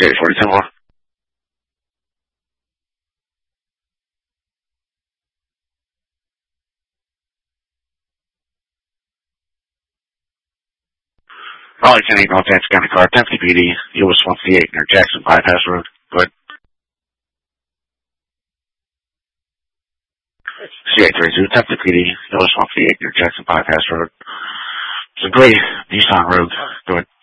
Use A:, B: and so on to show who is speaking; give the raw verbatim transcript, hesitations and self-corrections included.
A: Okay, forty-ten more. Arlington eight North Dance County Car, Dempsey P D, U S one fifty-eight near Jackson Bypass Road. Go ahead. C eight thirty-two, Dempsey P D, U S one fifty-eight near Jackson Bypass Road. It's a gray Nissan Rogue. Go ahead.